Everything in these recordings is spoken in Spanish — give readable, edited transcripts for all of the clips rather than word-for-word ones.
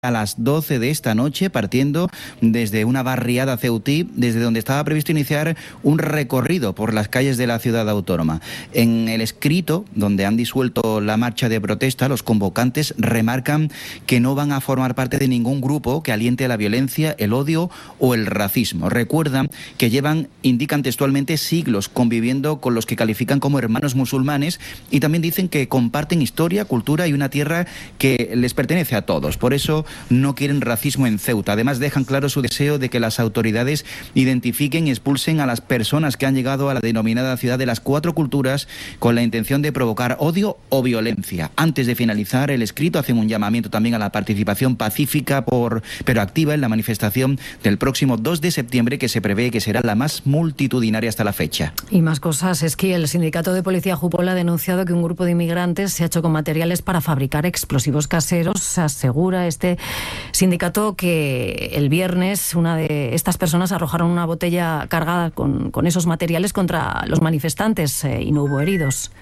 a las 12 de esta noche, partiendo desde una barriada ceutí, desde donde estaba previsto iniciar un recorrido por las calles de la ciudad autónoma. En el escrito, donde han disuelto la marcha de protesta, los convocantes remarcan que no van a formar parte de ningún grupo que aliente la violencia, el odio o el racismo. Recuerdan que indican textualmente, siglos conviviendo con los que califican como hermanos musulmanes, y también dicen que comparten historia, cultura y una tierra que les pertenece a todos. Por eso no quieren racismo en Ceuta. Además, dejan claro su deseo de que las autoridades identifiquen y expulsen a las personas que han llegado a la denominada ciudad de las cuatro culturas con la intención de provocar odio o violencia. Antes de finalizar el escrito, hacen un llamamiento también a la participación pacífica pero activa en la manifestación del próximo 2 de septiembre, que se prevé que será la más multitudinaria hasta la fecha. Y más cosas. Es que el sindicato de policía Jupol ha denunciado que un grupo de inmigrantes se ha hecho con materiales para fabricar explosivos caseros. Se asegura este sindicato que el viernes una de estas personas arrojaron una botella cargada con esos materiales contra los manifestantes y no hubo heridos.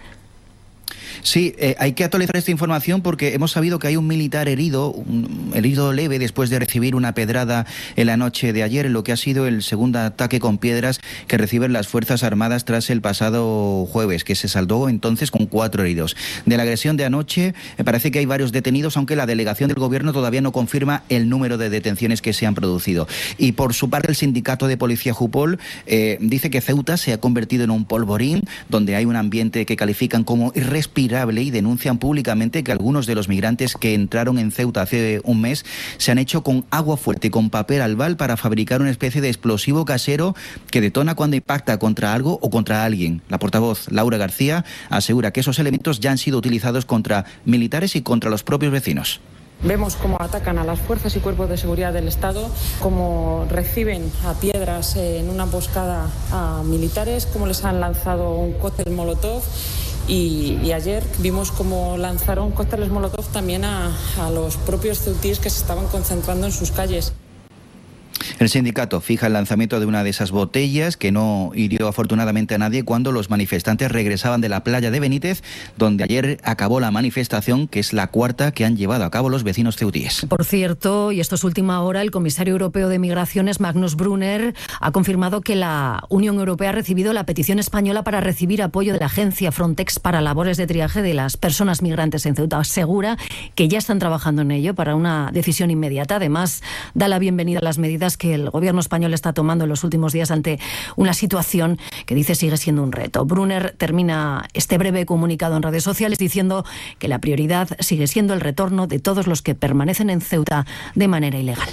Sí, hay que actualizar esta información porque hemos sabido que hay un militar herido leve después de recibir una pedrada en la noche de ayer, en lo que ha sido el segundo ataque con piedras que reciben las Fuerzas Armadas tras el pasado jueves, que se saldó entonces con 4 heridos. De la agresión de anoche parece que hay varios detenidos, aunque la delegación del gobierno todavía no confirma el número de detenciones que se han producido. Y por su parte, el sindicato de policía Jupol dice que Ceuta se ha convertido en un polvorín, donde hay un ambiente que califican como irrespirable, y denuncian públicamente que algunos de los migrantes que entraron en Ceuta hace un mes se han hecho con agua fuerte y con papel albal para fabricar una especie de explosivo casero que detona cuando impacta contra algo o contra alguien. La portavoz Laura García asegura que esos elementos ya han sido utilizados contra militares y contra los propios vecinos. Vemos cómo atacan a las fuerzas y cuerpos de seguridad del Estado, cómo reciben a piedras en una emboscada a militares, cómo les han lanzado un cóctel molotov. Y ayer vimos cómo lanzaron cócteles molotov también a los propios ceutíes que se estaban concentrando en sus calles. El sindicato fija el lanzamiento de una de esas botellas, que no hirió afortunadamente a nadie, cuando los manifestantes regresaban de la playa de Benítez, donde ayer acabó la manifestación, que es la cuarta que han llevado a cabo los vecinos ceutíes. Por cierto, y esto es última hora, el comisario europeo de Migraciones, Magnus Brunner, ha confirmado que la Unión Europea ha recibido la petición española para recibir apoyo de la agencia Frontex para labores de triaje de las personas migrantes en Ceuta. Asegura que ya están trabajando en ello para una decisión inmediata. Además, da la bienvenida a las medidas que el gobierno español está tomando en los últimos días ante una situación que dice sigue siendo un reto. Brunner termina este breve comunicado en redes sociales diciendo que la prioridad sigue siendo el retorno de todos los que permanecen en Ceuta de manera ilegal.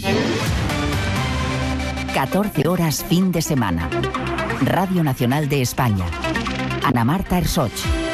14 horas fin de semana. Radio Nacional de España. Ana Marta Ersoch.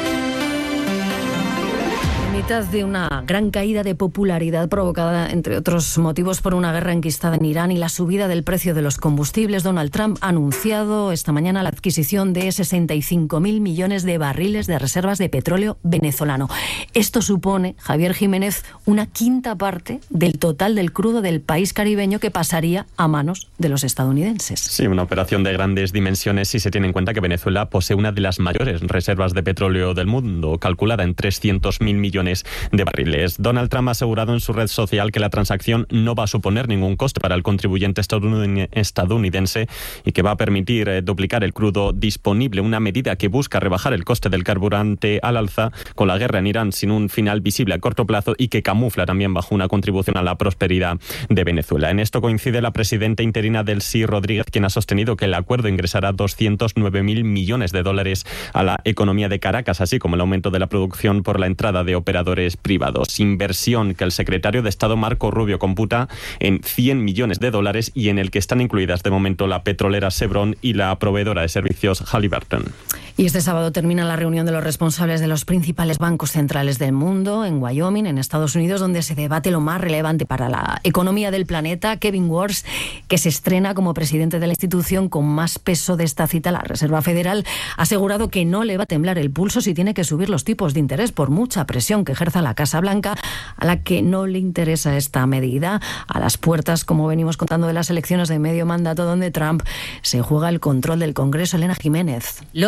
En mitad de una gran caída de popularidad provocada, entre otros motivos, por una guerra enquistada en Irán y la subida del precio de los combustibles, Donald Trump ha anunciado esta mañana la adquisición de 65.000 millones de barriles de reservas de petróleo venezolano. Esto supone, Javier Jiménez, una quinta parte del total del crudo del país caribeño que pasaría a manos de los estadounidenses. Sí, una operación de grandes dimensiones si se tiene en cuenta que Venezuela posee una de las mayores reservas de petróleo del mundo, calculada en 300.000 millones de barriles. Donald Trump ha asegurado en su red social que la transacción no va a suponer ningún coste para el contribuyente estadounidense y que va a permitir duplicar el crudo disponible, una medida que busca rebajar el coste del carburante al alza con la guerra en Irán sin un final visible a corto plazo y que camufla también bajo una contribución a la prosperidad de Venezuela. En esto coincide la presidenta interina Delcy Rodríguez, quien ha sostenido que el acuerdo ingresará 209.000 millones de dólares a la economía de Caracas, así como el aumento de la producción por la entrada de operadores privados. Inversión que el secretario de Estado Marco Rubio computa en 100 millones de dólares y en el que están incluidas de momento la petrolera Chevron y la proveedora de servicios Halliburton. Y este sábado termina la reunión de los responsables de los principales bancos centrales del mundo en Wyoming, en Estados Unidos, donde se debate lo más relevante para la economía del planeta. Kevin Warsh, que se estrena como presidente de la institución con más peso de esta cita, la Reserva Federal, ha asegurado que no le va a temblar el pulso si tiene que subir los tipos de interés por mucha presión que ejerza la Casa Blanca, a la que no le interesa esta medida, a las puertas, como venimos contando, de las elecciones de medio mandato, donde Trump se juega el control del Congreso. Elena Jiménez. Los mercados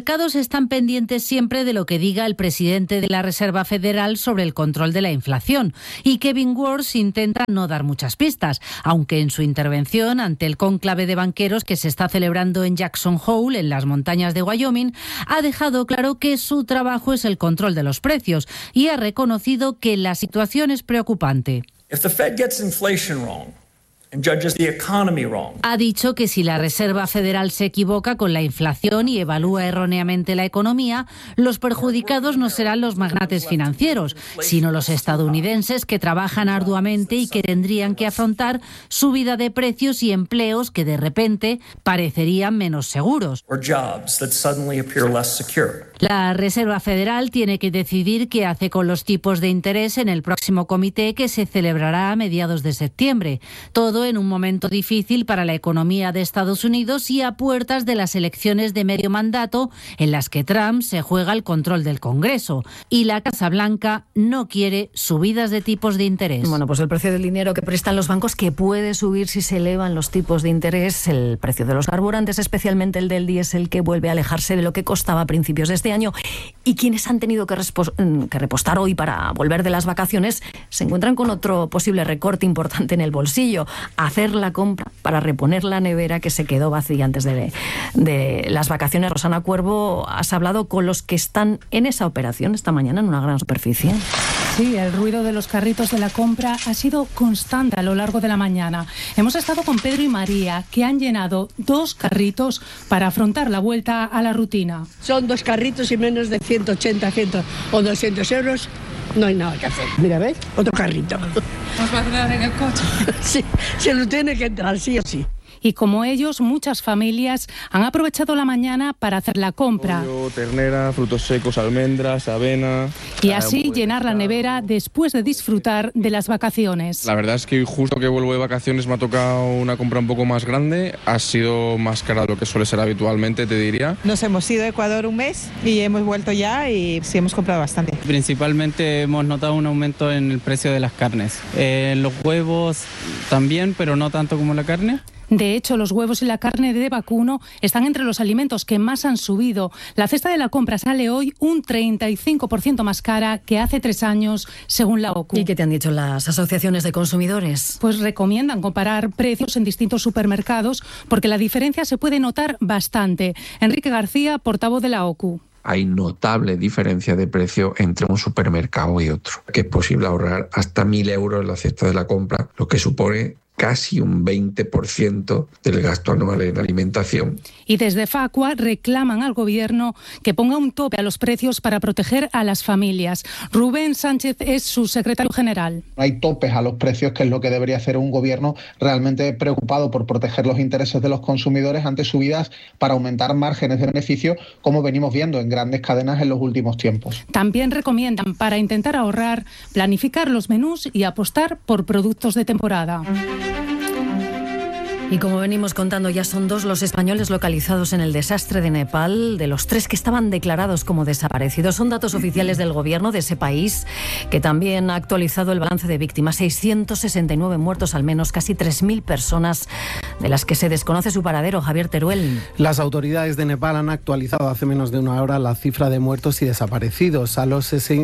mercados están pendientes siempre de lo que diga el presidente de la Reserva Federal sobre el control de la inflación, y Kevin Warsh intenta no dar muchas pistas, aunque en su intervención ante el cónclave de banqueros que se está celebrando en Jackson Hole, en las montañas de Wyoming, ha dejado claro que su trabajo es el control de los precios y ha reconocido que la situación es preocupante. If the Fed gets inflation wrong, ha dicho que si la Reserva Federal se equivoca con la inflación y evalúa erróneamente la economía, los perjudicados no serán los magnates financieros, sino los estadounidenses que trabajan arduamente y que tendrían que afrontar subida de precios y empleos que de repente parecerían menos seguros. La Reserva Federal tiene que decidir qué hace con los tipos de interés en el próximo comité que se celebrará a mediados de septiembre. Todo en un momento difícil para la economía de Estados Unidos y a puertas de las elecciones de medio mandato en las que Trump se juega el control del Congreso. Y la Casa Blanca no quiere subidas de tipos de interés. Bueno, pues el precio del dinero que prestan los bancos, que puede subir si se elevan los tipos de interés, el precio de los carburantes, especialmente el del diésel, que vuelve a alejarse de lo que costaba a principios de este año. Y quienes han tenido que repostar hoy para volver de las vacaciones se encuentran con otro posible recorte importante en el bolsillo: hacer la compra para reponer la nevera que se quedó vacía antes de las vacaciones. Rosana Cuervo, has hablado con los que están en esa operación esta mañana en una gran superficie. Sí, el ruido de los carritos de la compra ha sido constante a lo largo de la mañana. Hemos estado con Pedro y María, que han llenado 2 carritos para afrontar la vuelta a la rutina. Son 2 carritos y menos de 180, 100 o 200 euros. No hay nada que hacer. Mira, ¿ves? Otro carrito. ¿Nos va a quedar en el coche? Sí, se lo tiene que entrar, sí o sí. Y como ellos, muchas familias han aprovechado la mañana para hacer la compra. Pollo, ternera, frutos secos, almendras, avena. Y así llenar la nevera después de disfrutar de las vacaciones. La verdad es que justo que vuelvo de vacaciones me ha tocado una compra un poco más grande. Ha sido más cara de lo que suele ser habitualmente, te diría. Nos hemos ido a Ecuador un mes y hemos vuelto ya y sí hemos comprado bastante. Principalmente hemos notado un aumento en el precio de las carnes. Los huevos también, pero no tanto como la carne. De hecho, los huevos y la carne de vacuno están entre los alimentos que más han subido. La cesta de la compra sale hoy un 35% más cara que hace 3 años, según la OCU. ¿Y qué te han dicho las asociaciones de consumidores? Pues recomiendan comparar precios en distintos supermercados porque la diferencia se puede notar bastante. Enrique García, portavoz de la OCU. Hay notable diferencia de precio entre un supermercado y otro, que es posible ahorrar hasta 1.000 euros en la cesta de la compra, lo que supone casi un 20% del gasto anual en alimentación. Y desde Facua reclaman al Gobierno que ponga un tope a los precios para proteger a las familias. Rubén Sánchez es su secretario general. No hay topes a los precios, que es lo que debería hacer un Gobierno realmente preocupado por proteger los intereses de los consumidores ante subidas para aumentar márgenes de beneficio, como venimos viendo en grandes cadenas en los últimos tiempos. También recomiendan, para intentar ahorrar, planificar los menús y apostar por productos de temporada. Y como venimos contando, ya son 2 los españoles localizados en el desastre de Nepal, de los 3 que estaban declarados como desaparecidos. Son datos oficiales del gobierno de ese país, que también ha actualizado el balance de víctimas. 669 muertos al menos, casi 3.000 personas de las que se desconoce su paradero. Javier Teruel. Las autoridades de Nepal han actualizado hace menos de una hora la cifra de muertos y desaparecidos. A los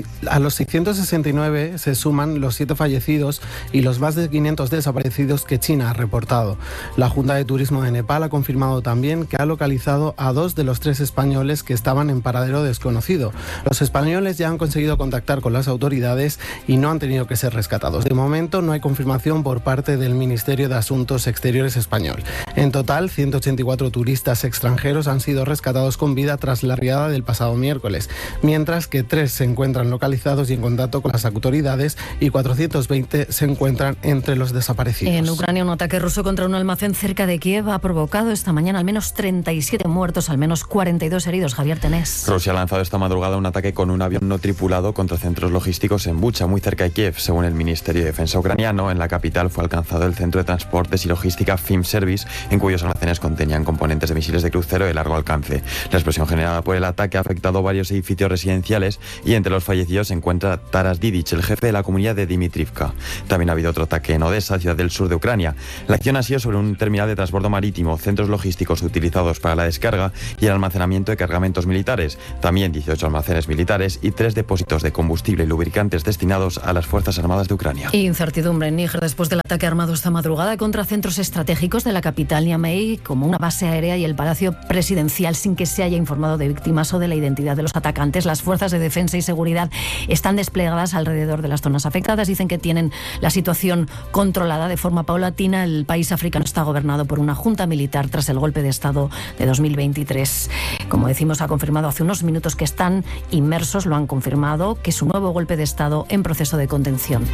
669 se suman los 7 fallecidos y los más de 500 desaparecidos que China ha reportado. La Junta de Turismo de Nepal ha confirmado también que ha localizado a 2 de los 3 españoles que estaban en paradero desconocido. Los españoles ya han conseguido contactar con las autoridades y no han tenido que ser rescatados. De momento no hay confirmación por parte del Ministerio de Asuntos Exteriores español. En total, 184 turistas extranjeros han sido rescatados con vida tras la riada del pasado miércoles, mientras que 3 se encuentran localizados y en contacto con las autoridades y 420 se encuentran entre los desaparecidos. En Ucrania, un ataque ruso contra un almacén cerca de Kiev ha provocado esta mañana al menos 37 muertos, al menos 42 heridos. Javier Tenés. Rusia ha lanzado esta madrugada un ataque con un avión no tripulado contra centros logísticos en Bucha, muy cerca de Kiev. Según el Ministerio de Defensa ucraniano, en la capital fue alcanzado el centro de transportes y logística FIMSEC Service, en cuyos almacenes contenían componentes de misiles de crucero de largo alcance. La explosión generada por el ataque ha afectado varios edificios residenciales y entre los fallecidos se encuentra Taras Didic, el jefe de la comunidad de Dimitrivka. También ha habido otro ataque en Odessa, ciudad del sur de Ucrania. La acción ha sido sobre un terminal de transbordo marítimo, centros logísticos utilizados para la descarga y el almacenamiento de cargamentos militares. También 18 almacenes militares y 3 depósitos de combustible y lubricantes destinados a las Fuerzas Armadas de Ucrania. Incertidumbre en Níger después del ataque armado esta madrugada contra centros estratégicos de la capital Niamey, como una base aérea y el palacio presidencial, sin que se haya informado de víctimas o de la identidad de los atacantes. Las fuerzas de defensa y seguridad están desplegadas alrededor de las zonas afectadas. Dicen que tienen la situación controlada de forma paulatina. El país africano está gobernado por una junta militar tras el golpe de Estado de 2023. Como decimos, ha confirmado hace unos minutos que están inmersos, lo han confirmado, que es un nuevo golpe de Estado en proceso de contención.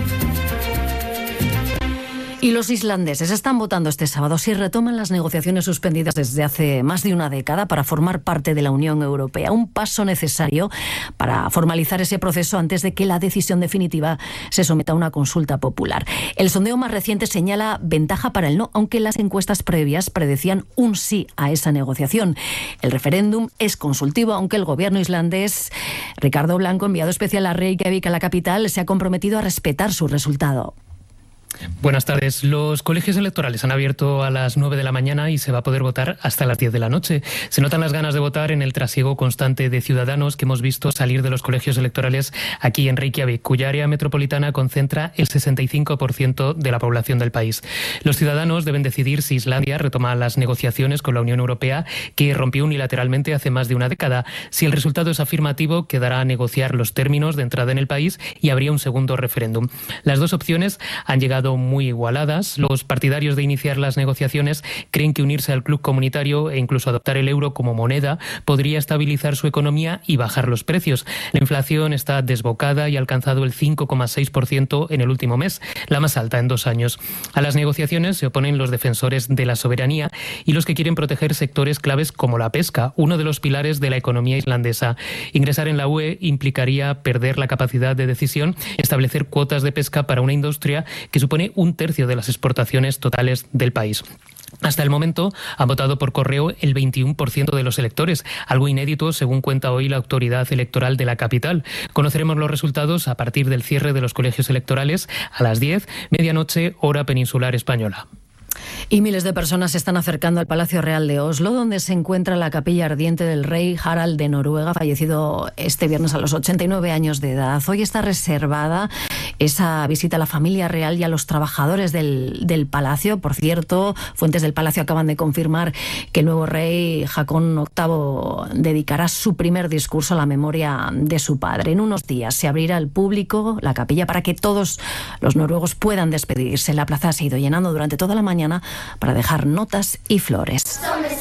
Y los islandeses están votando este sábado si retoman las negociaciones suspendidas desde hace más de una década para formar parte de la Unión Europea. Un paso necesario para formalizar ese proceso antes de que la decisión definitiva se someta a una consulta popular. El sondeo más reciente señala ventaja para el no, aunque las encuestas previas predecían un sí a esa negociación. El referéndum es consultivo, aunque el gobierno islandés, Ricardo Blanco, enviado especial a Reykjavik, a la capital, se ha comprometido a respetar su resultado. Buenas tardes. Los colegios electorales han abierto a las 9 de la mañana y se va a poder votar hasta las 10 de la noche. Se notan las ganas de votar en el trasiego constante de ciudadanos que hemos visto salir de los colegios electorales aquí en Reykjavik, cuya área metropolitana concentra el 65% de la población del país. Los ciudadanos deben decidir si Islandia retoma las negociaciones con la Unión Europea, que rompió unilateralmente hace más de una década. Si el resultado es afirmativo, quedará a negociar los términos de entrada en el país y habría un segundo referéndum. Las dos opciones han llegado muy igualadas. Los partidarios de iniciar las negociaciones creen que unirse al club comunitario e incluso adoptar el euro como moneda podría estabilizar su economía y bajar los precios. La inflación está desbocada y ha alcanzado el 5,6% en el último mes, la más alta en 2 años. A las negociaciones se oponen los defensores de la soberanía y los que quieren proteger sectores claves como la pesca, uno de los pilares de la economía islandesa. Ingresar en la UE implicaría perder la capacidad de decisión, establecer cuotas de pesca para una industria que supone 1/3 de las exportaciones totales del país. Hasta el momento han votado por correo el 21% de los electores, algo inédito según cuenta hoy la autoridad electoral de la capital. Conoceremos los resultados a partir del cierre de los colegios electorales a las 10, medianoche, hora peninsular española. Y miles de personas se están acercando al Palacio Real de Oslo, donde se encuentra la capilla ardiente del rey Harald de Noruega, fallecido este viernes a los 89 años de edad. Hoy está reservada esa visita a la familia real y a los trabajadores del palacio. Por cierto, fuentes del palacio acaban de confirmar que el nuevo rey Haakon VIII dedicará su primer discurso a la memoria de su padre. En unos días se abrirá al público la capilla para que todos los noruegos puedan despedirse. La plaza se ha ido llenando durante toda la mañana para dejar notas y flores.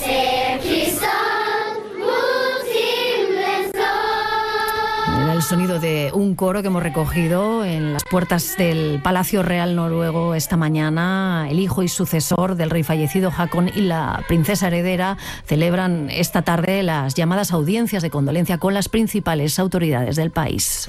Era el sonido de un coro que hemos recogido en las puertas del Palacio Real noruego esta mañana. El hijo y sucesor del rey fallecido Haakon y la princesa heredera celebran esta tarde las llamadas audiencias de condolencia con las principales autoridades del país.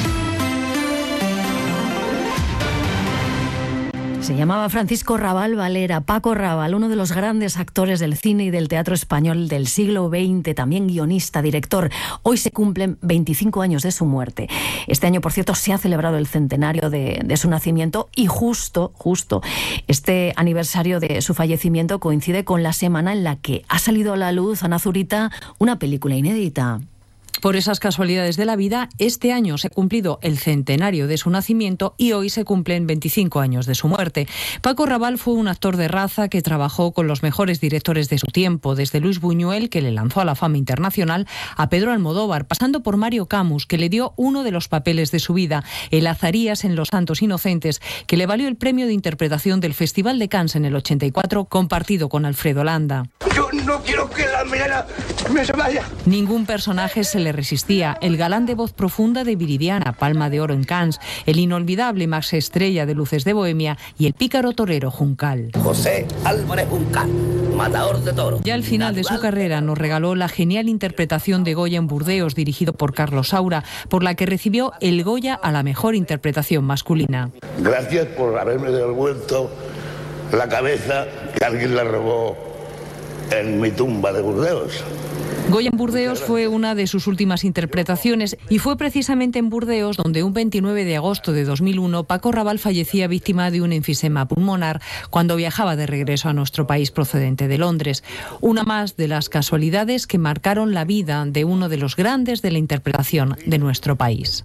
Se llamaba Francisco Rabal Valera, Paco Rabal, uno de los grandes actores del cine y del teatro español del siglo XX, también guionista, director. Hoy se cumplen 25 años de su muerte. Este año, por cierto, se ha celebrado el centenario de su nacimiento y justo este aniversario de su fallecimiento coincide con la semana en la que ha salido a la luz, Ana Zurita, una película inédita. Por esas casualidades de la vida, este año se ha cumplido el centenario de su nacimiento y hoy se cumplen 25 años de su muerte. Paco Rabal fue un actor de raza que trabajó con los mejores directores de su tiempo, desde Luis Buñuel, que le lanzó a la fama internacional, a Pedro Almodóvar, pasando por Mario Camus, que le dio uno de los papeles de su vida, el Azarías en Los Santos Inocentes, que le valió el premio de interpretación del Festival de Cannes en el 84, compartido con Alfredo Landa. Yo no quiero que la mañana me se vaya. Ningún personaje se le resistía. El galán de voz profunda de Viridiana, Palma de Oro en Cannes, el inolvidable Max Estrella de Luces de Bohemia y el pícaro torero Juncal. José Álvarez Juncal, matador de toros. Ya al final de su carrera nos regaló la genial interpretación de Goya en Burdeos, dirigido por Carlos Saura, por la que recibió el Goya a la mejor interpretación masculina. Gracias por haberme devuelto la cabeza que alguien la robó en mi tumba de Burdeos. Goya en Burdeos fue una de sus últimas interpretaciones y fue precisamente en Burdeos donde un 29 de agosto de 2001 Paco Rabanne fallecía víctima de un enfisema pulmonar cuando viajaba de regreso a nuestro país procedente de Londres. Una más de las casualidades que marcaron la vida de uno de los grandes de la interpretación de nuestro país.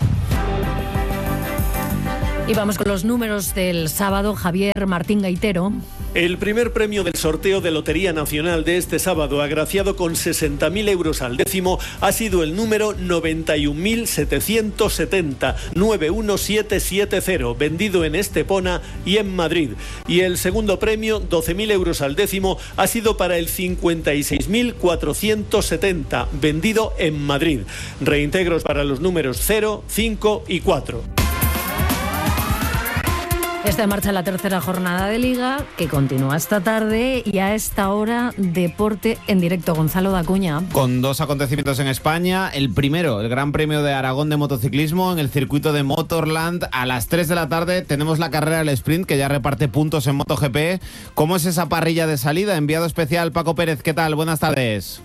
Y vamos con los números del sábado. Javier Martín Gaitero. El primer premio del sorteo de Lotería Nacional de este sábado, agraciado con 60.000 euros al décimo, ha sido el número 91.770, 91770, vendido en Estepona y en Madrid. Y el segundo premio, 12.000 euros al décimo, ha sido para el 56.470, vendido en Madrid. Reintegros para los números 0, 5 y 4. Está en marcha la tercera jornada de Liga, que continúa esta tarde, y a esta hora, deporte en directo. Gonzalo Dacuña. Con dos acontecimientos en España. El primero, el Gran Premio de Aragón de motociclismo en el circuito de Motorland. A las 3 de la tarde tenemos la carrera del sprint, que ya reparte puntos en MotoGP. ¿Cómo es esa parrilla de salida? Enviado especial Paco Pérez, ¿qué tal? Buenas tardes.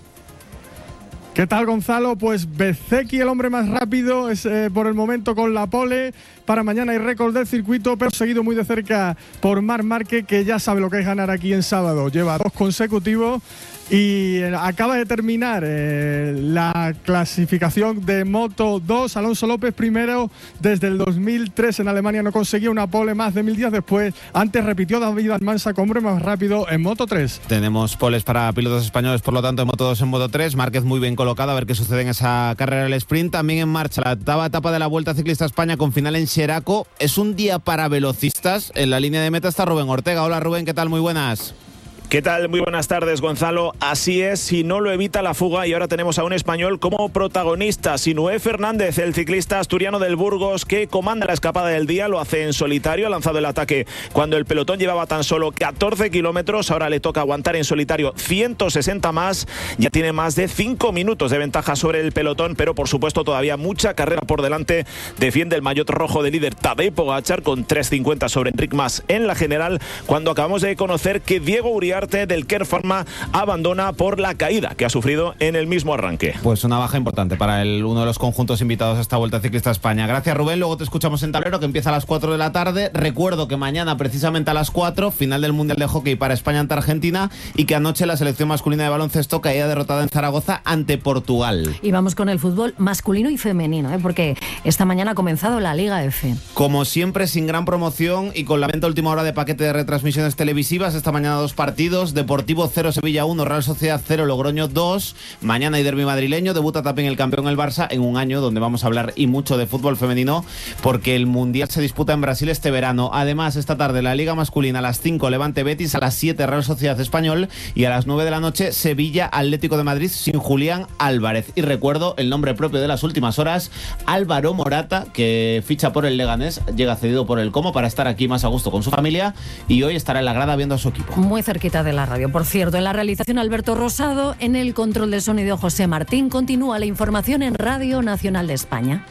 ¿Qué tal, Gonzalo? Pues Bezzecchi, el hombre más rápido, es por el momento con la pole. Para mañana hay récord del circuito, pero seguido muy de cerca por Marc Márquez, que ya sabe lo que es ganar aquí en sábado. Lleva 2 consecutivos y acaba de terminar la clasificación de Moto 2. Alonso López primero desde el 2003 en Alemania, no conseguía una pole más de 1000 días después. Antes repitió David Almansa como hombre más rápido en Moto 3. Tenemos poles para pilotos españoles, por lo tanto en Moto 2 en Moto 3. Márquez muy bien colocado, a ver qué sucede en esa carrera del sprint. También en marcha la octava etapa de la Vuelta Ciclista a España con final en Xeraco. Es un día para velocistas. En la línea de meta está Rubén Ortega. Hola Rubén, ¿qué tal? Muy buenas. ¿Qué tal? Muy buenas tardes, Gonzalo. Así es, si no lo evita la fuga, y ahora tenemos a un español como protagonista, Sinué Fernández, el ciclista asturiano del Burgos que comanda la escapada del día, lo hace en solitario, ha lanzado el ataque cuando el pelotón llevaba tan solo 14 kilómetros, ahora le toca aguantar en solitario 160 más, ya tiene más de 5 minutos de ventaja sobre el pelotón, pero por supuesto todavía mucha carrera por delante. Defiende el maillot rojo de líder Tadej Pogačar con 3.50 sobre Enric Mas en la general, cuando acabamos de conocer que Diego Uriarte del Kern Pharma abandona por la caída que ha sufrido en el mismo arranque. Pues una baja importante para uno de los conjuntos invitados a esta Vuelta Ciclista a España. Gracias, Rubén. Luego te escuchamos en tablero, que empieza a las 4 de la tarde. Recuerdo que mañana, precisamente a las 4, final del Mundial de Hockey para España ante Argentina, y que anoche la selección masculina de baloncesto caía derrotada en Zaragoza ante Portugal. Y vamos con el fútbol masculino y femenino, porque esta mañana ha comenzado la Liga F. Como siempre, sin gran promoción y con la venta a última hora de paquete de retransmisiones televisivas. Esta mañana 2 partidos. Deportivo 0, Sevilla 1, Real Sociedad 0, Logroño 2. Mañana hay derbi madrileño. Debuta también el campeón, el Barça, en un año donde vamos a hablar y mucho de fútbol femenino, porque el Mundial se disputa en Brasil este verano. Además, esta tarde la Liga masculina a las 5, Levante Betis, a las 7, Real Sociedad Español, y a las 9 de la noche, Sevilla Atlético de Madrid sin Julián Álvarez. Y recuerdo el nombre propio de las últimas horas, Álvaro Morata, que ficha por el Leganés, llega cedido por el Como para estar aquí más a gusto con su familia, y hoy estará en la grada viendo a su equipo. Muy cerquita de la radio, por cierto. En la realización Alberto Rosado, en el control del sonido José Martín. Continúa la información en Radio Nacional de España.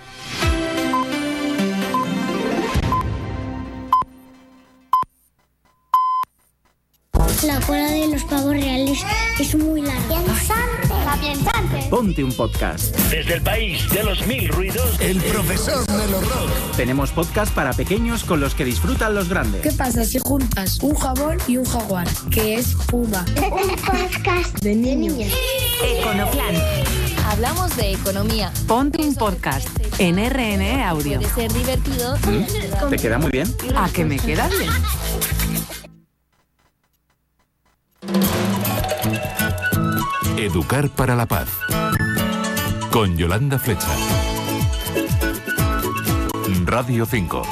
La cola de los pavos reales es muy larga. ¡Piensante! Ponte un podcast. Desde el país de los 1000 ruidos, El profesor Melo Rock. Tenemos podcast para pequeños con los que disfrutan los grandes. ¿Qué pasa si juntas un jabón y un jaguar? Que es Puma. Un podcast de niños. Econoplan. Hablamos de economía. Ponte un podcast en RNE Audio. Puede ser divertido. ¿Te queda muy bien? ¿A que me queda bien? Educar para la paz. Con Yolanda Flecha. Radio 5.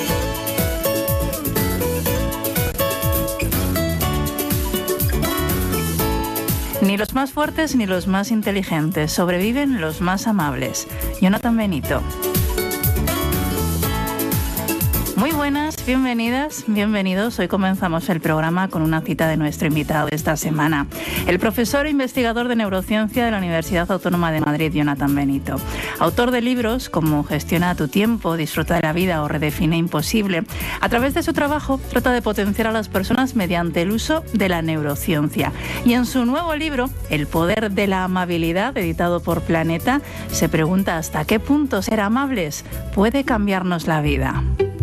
Ni los más fuertes ni los más inteligentes. Sobreviven los más amables. Jonathan Benito. Muy buenas. bienvenidas, bienvenidos. Hoy comenzamos el programa con una cita de nuestro invitado de esta semana, el profesor e investigador de neurociencia de la Universidad Autónoma de Madrid, Jonathan Benito. Autor de libros como Gestiona tu tiempo, Disfruta de la vida o Redefine imposible. A través de su trabajo trata de potenciar a las personas mediante el uso de la neurociencia. Y en su nuevo libro, El poder de la amabilidad, editado por Planeta, se pregunta hasta qué punto ser amables puede cambiarnos la vida.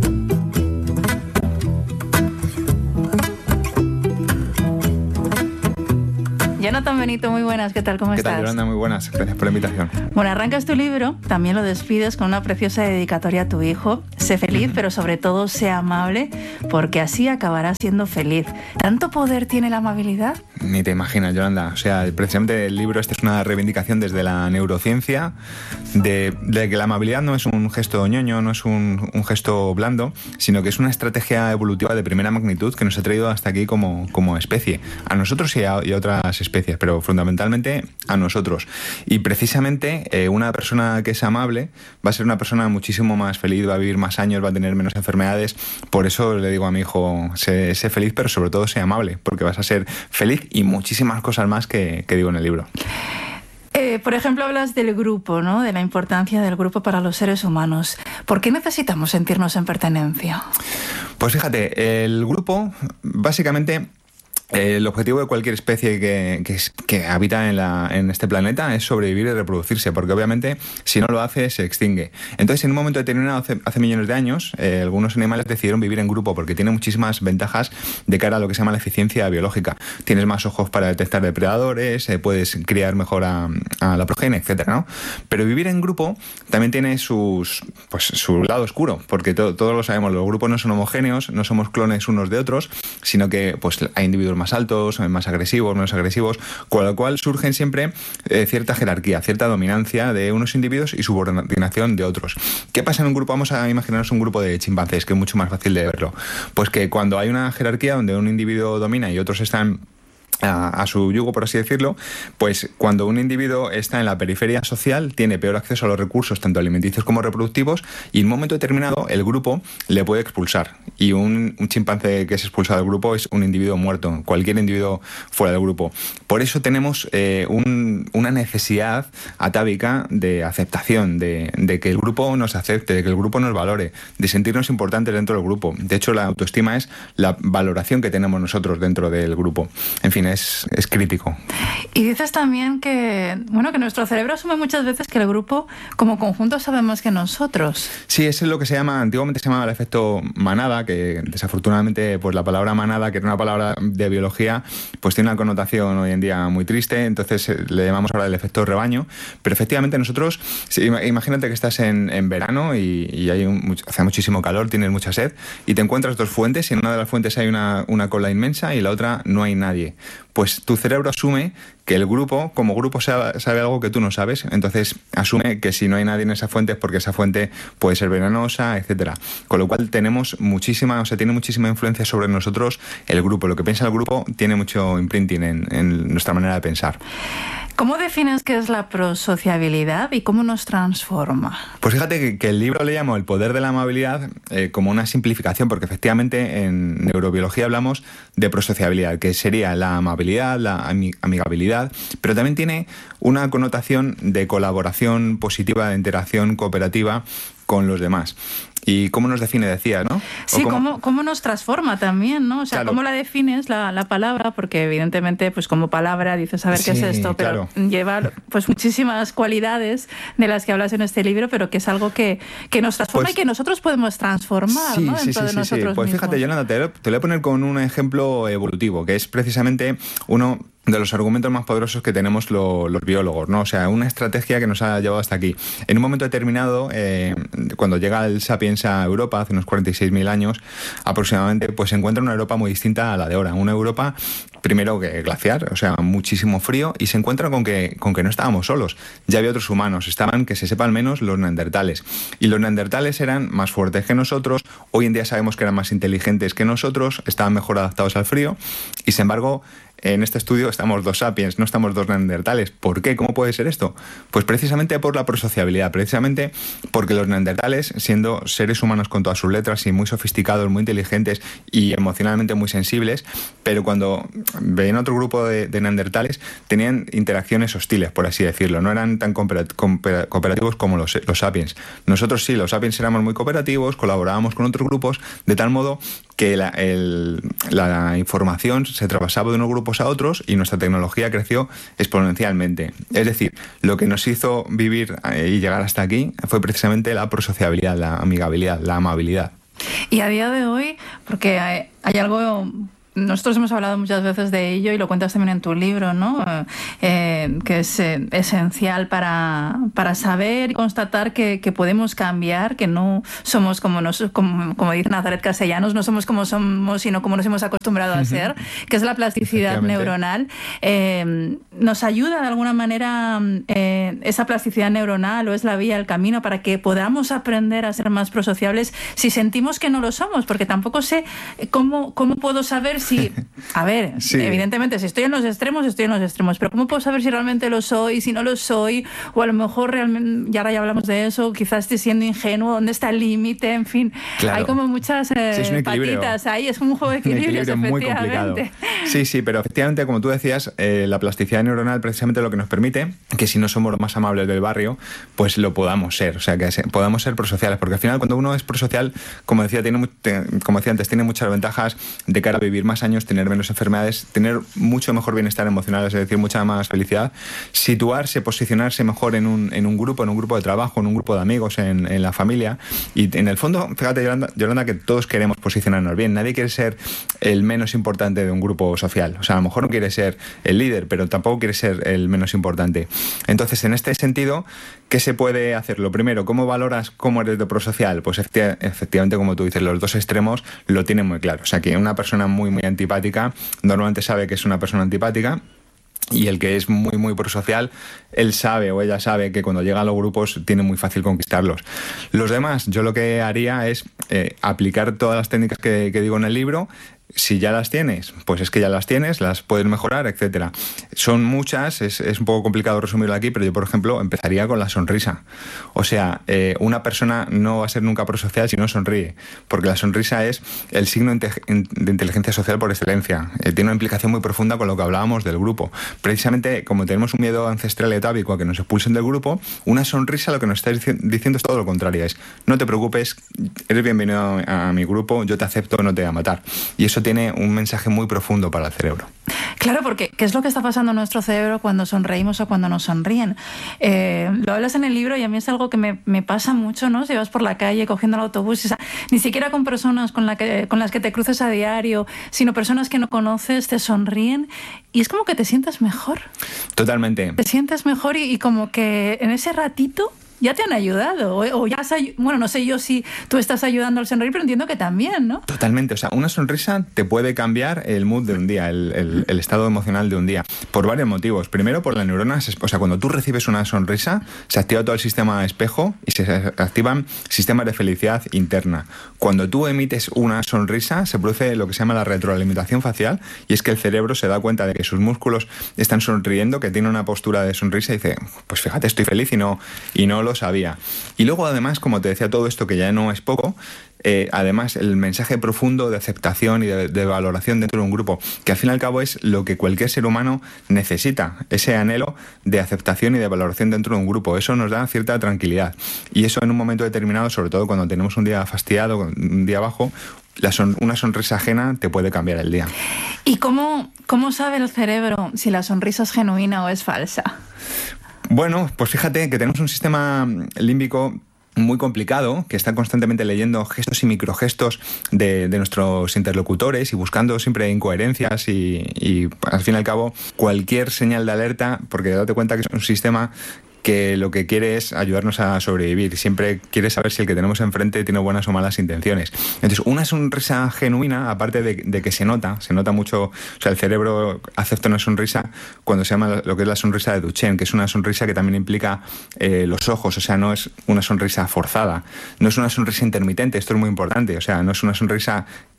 Jonathan Benito, muy buenas, ¿qué tal? ¿Cómo estás? ¿Qué tal, Yolanda? Muy buenas, gracias por la invitación. Bueno, arrancas tu libro, también lo despides con una preciosa dedicatoria a tu hijo. Sé feliz, pero sobre todo sé amable, porque así acabarás siendo feliz. ¿Tanto poder tiene la amabilidad? Ni te imaginas, Yolanda. O sea, precisamente el libro este es una reivindicación desde la neurociencia de que la amabilidad no es un gesto ñoño, no es un gesto blando, sino que es una estrategia evolutiva de primera magnitud que nos ha traído hasta aquí como especie. A nosotros y a otras especies, pero fundamentalmente a nosotros. Y precisamente una persona que es amable va a ser una persona muchísimo más feliz, va a vivir más años, va a tener menos enfermedades. Por eso le digo a mi hijo, sé feliz, pero sobre todo sé amable, porque vas a ser feliz y muchísimas cosas más que digo en el libro. Por ejemplo, hablas del grupo, ¿no? De la importancia del grupo para los seres humanos. ¿Por qué necesitamos sentirnos en pertenencia? Pues fíjate, el grupo básicamente... El objetivo de cualquier especie que habita en este planeta es sobrevivir y reproducirse, porque obviamente si no lo hace se extingue. Entonces, en un momento determinado, hace millones de años, algunos animales decidieron vivir en grupo porque tiene muchísimas ventajas de cara a lo que se llama la eficiencia biológica. Tienes más ojos para detectar depredadores, puedes criar mejor a la progenie, etcétera, ¿no? Pero vivir en grupo también tiene su lado oscuro, porque todos lo sabemos, los grupos no son homogéneos, no somos clones unos de otros, sino que pues hay individuos más altos, más agresivos, menos agresivos, con lo cual surgen siempre cierta jerarquía, cierta dominancia de unos individuos y subordinación de otros. ¿Qué pasa en un grupo? Vamos a imaginarnos un grupo de chimpancés, que es mucho más fácil de verlo. Pues que cuando hay una jerarquía donde un individuo domina y otros están a su yugo, por así decirlo, pues cuando un individuo está en la periferia social tiene peor acceso a los recursos tanto alimenticios como reproductivos y en un momento determinado el grupo le puede expulsar y un chimpancé que es expulsado del grupo es un individuo muerto, cualquier individuo fuera del grupo. Por eso tenemos una necesidad atávica de aceptación, de que el grupo nos acepte, de que el grupo nos valore, de sentirnos importantes dentro del grupo. De hecho, la autoestima es la valoración que tenemos nosotros dentro del grupo. En fin, es crítico. Y dices también que nuestro cerebro asume muchas veces que el grupo como conjunto sabe más que nosotros. Sí, eso es lo que antiguamente se llamaba el efecto manada, que desafortunadamente pues la palabra manada, que era una palabra de biología, pues tiene una connotación hoy en día muy triste, entonces le llamamos ahora el efecto rebaño, pero efectivamente nosotros, imagínate que estás en verano y hace muchísimo calor, tienes mucha sed y te encuentras dos fuentes y en una de las fuentes hay una cola inmensa y en la otra no hay nadie. Pues tu cerebro asume que el grupo, como grupo, sabe algo que tú no sabes, entonces asume que si no hay nadie en esa fuente es porque esa fuente puede ser venenosa, etcétera. Con lo cual tiene muchísima influencia sobre nosotros el grupo. Lo que piensa el grupo tiene mucho imprinting en nuestra manera de pensar. ¿Cómo defines qué es la prosociabilidad y cómo nos transforma? Pues fíjate que el libro le llamo El poder de la amabilidad como una simplificación, porque efectivamente en neurobiología hablamos de prosociabilidad, que sería la amabilidad, la amigabilidad, pero también tiene una connotación de colaboración positiva, de interacción cooperativa con los demás. ¿Y cómo nos define, decía, no? Sí, cómo nos transforma también, ¿no? O sea, claro. ¿Cómo la defines la palabra? Porque evidentemente, pues como palabra dices saber qué es esto, pero claro, lleva pues muchísimas cualidades de las que hablas en este libro, pero que es algo que nos transforma y que nosotros podemos transformar, ¿no? Dentro de nosotros Pues mismos. Fíjate, Yolanda, te voy a poner con un ejemplo evolutivo, que es precisamente uno de los argumentos más poderosos que tenemos los biólogos, ¿no? O sea, una estrategia que nos ha llevado hasta aquí. En un momento determinado, cuando llega el Sapiens a Europa, hace unos 46.000 años aproximadamente, pues se encuentra una Europa muy distinta a la de ahora. Una Europa, primero, que glaciar, o sea, muchísimo frío, y se encuentra con que no estábamos solos. Ya había otros humanos, estaban, que se sepa al menos, los neandertales. Y los neandertales eran más fuertes que nosotros, hoy en día sabemos que eran más inteligentes que nosotros, estaban mejor adaptados al frío, y sin embargo, en este estudio estamos 2 sapiens, no estamos 2 neandertales. ¿Por qué? ¿Cómo puede ser esto? Pues precisamente por la prosociabilidad, precisamente porque los neandertales, siendo seres humanos con todas sus letras y muy sofisticados, muy inteligentes y emocionalmente muy sensibles, pero cuando veían otro grupo de neandertales tenían interacciones hostiles, por así decirlo, no eran tan cooperativos como los sapiens. Nosotros sí, los sapiens éramos muy cooperativos, colaborábamos con otros grupos, de tal modo que la información se traspasaba de unos grupos a otros y nuestra tecnología creció exponencialmente. Es decir, lo que nos hizo vivir y llegar hasta aquí fue precisamente la prosociabilidad, la amigabilidad, la amabilidad. Y a día de hoy, porque hay algo... Nosotros hemos hablado muchas veces de ello y lo cuentas también en tu libro, ¿no? Que es esencial para saber y constatar que podemos cambiar, que no somos como dice Nazaret Castellanos, no somos como somos, sino como nos hemos acostumbrado a ser, que es la plasticidad neuronal. ¿Nos ayuda de alguna manera esa plasticidad neuronal o es la vía, el camino para que podamos aprender a ser más prosociables si sentimos que no lo somos? Porque tampoco sé cómo puedo saber si, a ver, sí. Evidentemente, si estoy en los extremos, pero ¿cómo puedo saber si realmente lo soy, si no lo soy? O a lo mejor realmente, y ahora ya hablamos de eso, quizás estoy siendo ingenuo, ¿dónde está el límite? En fin, claro. Hay como muchas patitas ahí, es un juego de equilibrios, efectivamente. Sí, pero efectivamente, como tú decías, la plasticidad neuronal precisamente lo que nos permite que si no somos los más amables del barrio, pues lo podamos ser, o sea, que podamos ser prosociales, porque al final cuando uno es prosocial, como decía antes, tiene muchas ventajas de cara a vivir más años, tener menos enfermedades, tener mucho mejor bienestar emocional, es decir, mucha más felicidad, situarse, posicionarse mejor en un grupo de trabajo, en un grupo de amigos, en la familia. Y en el fondo, fíjate, Yolanda, que todos queremos posicionarnos bien. Nadie quiere ser el menos importante de un grupo social. O sea, a lo mejor no quiere ser el líder, pero tampoco quiere ser el menos importante. Entonces, en este sentido, ¿qué se puede hacer? Lo primero, ¿cómo valoras cómo eres de prosocial? Pues efectivamente, como tú dices, los 2 extremos lo tienen muy claro. O sea, que una persona muy antipática normalmente sabe que es una persona antipática, y el que es muy prosocial, él sabe o ella sabe que cuando llega a los grupos tiene muy fácil conquistarlos. Los demás, yo lo que haría es aplicar todas las técnicas que digo en el libro. Si ya las tienes, pues es que ya las tienes, las puedes mejorar, etcétera. Son muchas, es un poco complicado resumirlo aquí, pero yo, por ejemplo, empezaría con la sonrisa. O sea, una persona no va a ser nunca prosocial si no sonríe, porque la sonrisa es el signo de inteligencia social por excelencia. Tiene una implicación muy profunda con lo que hablábamos del grupo. Precisamente, como tenemos un miedo ancestral y atávico a que nos expulsen del grupo, una sonrisa lo que nos está diciendo es todo lo contrario. Es, no te preocupes, eres bienvenido a mi grupo, yo te acepto, no te voy a matar. Y eso tiene un mensaje muy profundo para el cerebro. Claro, porque ¿qué es lo que está pasando en nuestro cerebro cuando sonreímos o cuando nos sonríen? Lo hablas en el libro y a mí es algo que me pasa mucho, ¿no? Si vas por la calle cogiendo el autobús, ni siquiera con personas con las que te cruces a diario, sino personas que no conoces, te sonríen y es como que te sientes mejor. Totalmente. Te sientes mejor y como que en ese ratito ya te han ayudado, o ya bueno, no sé yo si tú estás ayudando al sonreír, pero entiendo que también, ¿no? Totalmente, o sea, una sonrisa te puede cambiar el mood de un día, el estado emocional de un día, por varios motivos. Primero, por las neuronas, o sea, cuando tú recibes una sonrisa, se activa todo el sistema espejo y se activan sistemas de felicidad interna. Cuando tú emites una sonrisa, se produce lo que se llama la retroalimentación facial, y es que el cerebro se da cuenta de que sus músculos están sonriendo, que tiene una postura de sonrisa y dice, pues fíjate, estoy feliz y no lo sabía. Y luego, además, como te decía, todo esto que ya no es poco, además el mensaje profundo de aceptación y de valoración dentro de un grupo, que al fin y al cabo es lo que cualquier ser humano necesita, ese anhelo de aceptación y de valoración dentro de un grupo. Eso nos da cierta tranquilidad. Y eso en un momento determinado, sobre todo cuando tenemos un día fastidiado, un día bajo, una sonrisa ajena te puede cambiar el día. ¿Y cómo sabe el cerebro si la sonrisa es genuina o es falsa? Bueno, pues fíjate que tenemos un sistema límbico muy complicado, que está constantemente leyendo gestos y microgestos de nuestros interlocutores y buscando siempre incoherencias y al fin y al cabo cualquier señal de alerta, porque date cuenta que es un sistema que lo que quiere es ayudarnos a sobrevivir. Siempre quiere saber si el que tenemos enfrente tiene buenas o malas intenciones. Entonces, una sonrisa genuina, aparte de que se nota mucho, o sea, el cerebro acepta una sonrisa cuando se llama lo que es la sonrisa de Duchenne, que es una sonrisa que también implica los ojos, o sea, no es una sonrisa forzada, no es una sonrisa intermitente, esto es muy importante, o sea, no es una sonrisa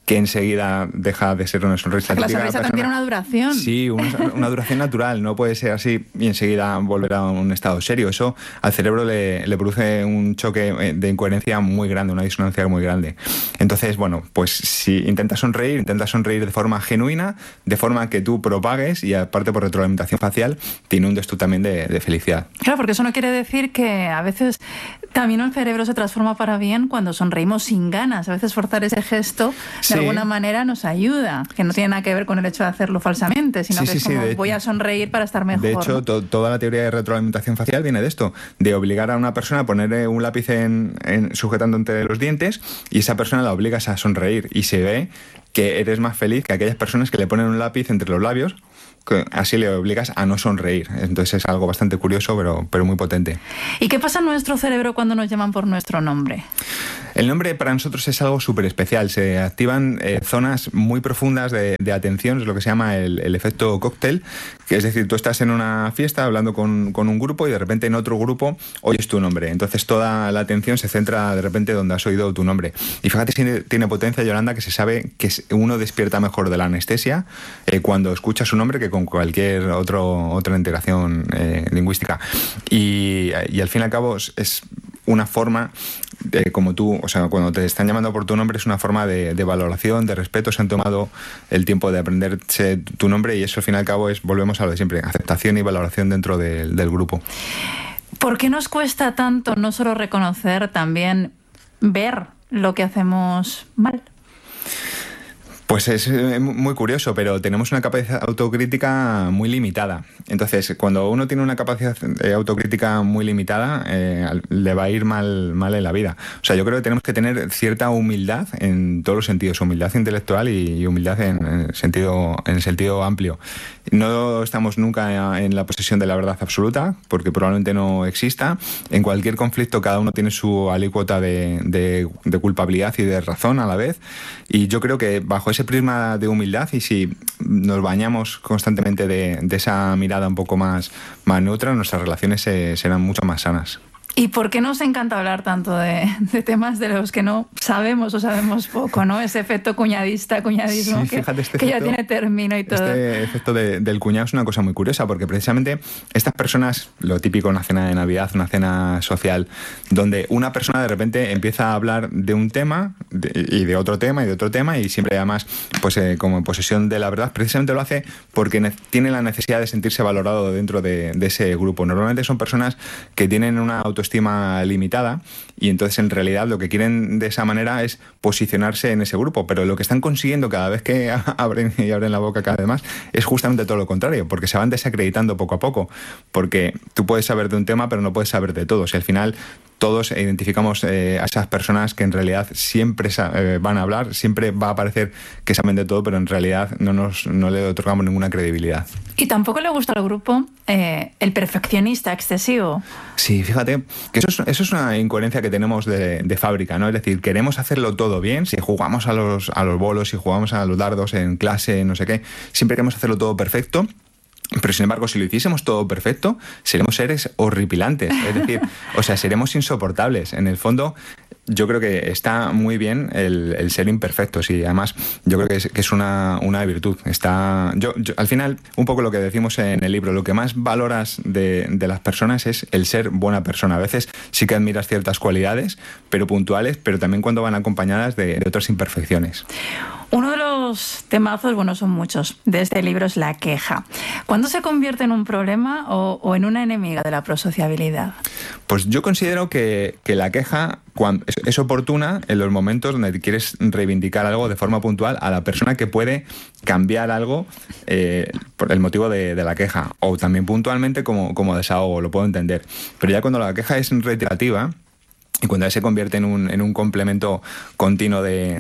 que enseguida deja de ser una sonrisa. La sonrisa también tiene una duración. Sí, una duración natural, no puede ser así y enseguida volver a un estado serio. Eso al cerebro le produce un choque de incoherencia muy grande, una disonancia muy grande. Entonces, bueno, pues si intenta sonreír de forma genuina, de forma que tú propagues y aparte por retroalimentación facial, te inundes tú también de felicidad. Claro, porque eso no quiere decir que a veces también el cerebro se transforma para bien cuando sonreímos sin ganas. A veces forzar ese gesto de alguna manera nos ayuda, que no tiene nada que ver con el hecho de hacerlo falsamente, sino que es como voy a sonreír para estar mejor. De hecho, toda la teoría de retroalimentación facial viene de esto, de obligar a una persona a poner un lápiz sujetando entre los dientes y esa persona la obligas a sonreír y se ve que eres más feliz que aquellas personas que le ponen un lápiz entre los labios, que así le obligas a no sonreír. Entonces es algo bastante curioso, pero muy potente. ¿Y qué pasa en nuestro cerebro cuando nos llaman por nuestro nombre? El nombre para nosotros es algo súper especial. Se activan zonas muy profundas de atención, es lo que se llama el efecto cóctel, que es decir, tú estás en una fiesta hablando con un grupo y de repente en otro grupo oyes tu nombre. Entonces toda la atención se centra de repente donde has oído tu nombre. Y fíjate si tiene potencia, Yolanda, que se sabe que uno despierta mejor de la anestesia cuando escucha su nombre que con cualquier otra integración lingüística. Y al fin y al cabo es una forma como tú, o sea, cuando te están llamando por tu nombre es una forma de valoración, de respeto, se han tomado el tiempo de aprenderse tu nombre y eso al fin y al cabo volvemos a lo de siempre, aceptación y valoración dentro del grupo. ¿Por qué nos cuesta tanto no solo reconocer, también ver lo que hacemos mal? Pues es muy curioso, pero tenemos una capacidad autocrítica muy limitada. Entonces, cuando uno tiene una capacidad autocrítica muy limitada, le va a ir mal en la vida. O sea, yo creo que tenemos que tener cierta humildad en todos los sentidos, humildad intelectual y humildad en el sentido amplio. No estamos nunca en la posesión de la verdad absoluta, porque probablemente no exista. En cualquier conflicto cada uno tiene su alícuota de culpabilidad y de razón a la vez. Y yo creo que bajo ese prisma de humildad y si nos bañamos constantemente de esa mirada un poco más neutra, nuestras relaciones serán mucho más sanas. ¿Y por qué nos encanta hablar tanto de temas de los que no sabemos o sabemos poco, ¿no? Ese efecto cuñadismo, sí, fíjate, que ya tiene término y todo. Este efecto del cuñado es una cosa muy curiosa, porque precisamente estas personas, lo típico, una cena de Navidad, una cena social, donde una persona de repente empieza a hablar de un tema y de otro tema y de otro tema y siempre además pues como en posesión de la verdad, precisamente lo hace porque tiene la necesidad de sentirse valorado dentro de ese grupo. Normalmente son personas que tienen una autoestima limitada y entonces en realidad lo que quieren de esa manera es posicionarse en ese grupo, pero lo que están consiguiendo cada vez que abren la boca cada vez más es justamente todo lo contrario, porque se van desacreditando poco a poco, porque tú puedes saber de un tema pero no puedes saber de todos y al final todos identificamos a esas personas que en realidad siempre van a hablar, siempre va a parecer que saben de todo, pero en realidad no le otorgamos ninguna credibilidad. Y tampoco le gusta al grupo el perfeccionista excesivo. Sí, fíjate que eso es una incoherencia que tenemos de fábrica, ¿no? Es decir, queremos hacerlo todo bien, si jugamos a los bolos, si jugamos a los dardos en clase, no sé qué, siempre queremos hacerlo todo perfecto. Pero sin embargo, si lo hiciésemos todo perfecto, seremos seres horripilantes. Es decir, o sea, seremos insoportables. En el fondo, yo creo que está muy bien el ser imperfectos y además yo creo que es una virtud. Al final, un poco lo que decimos en el libro, lo que más valoras de las personas es el ser buena persona. A veces sí que admiras ciertas cualidades, pero puntuales, pero también cuando van acompañadas de otras imperfecciones. Uno de los temazos, bueno, son muchos, de este libro es la queja. ¿Cuándo se convierte en un problema o en una enemiga de la prosociabilidad? Pues yo considero que la queja es oportuna en los momentos donde quieres reivindicar algo de forma puntual a la persona que puede cambiar algo por el motivo de la queja, o también puntualmente como desahogo, lo puedo entender. Pero ya cuando la queja es reiterativa, y cuando se convierte en un complemento continuo de